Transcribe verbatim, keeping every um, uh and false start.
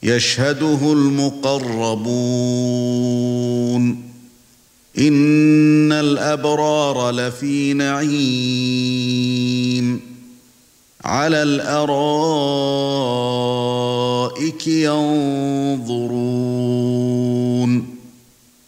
يشهده المقربون إن الأبرار لفي نعيم على الأرائك ينظرون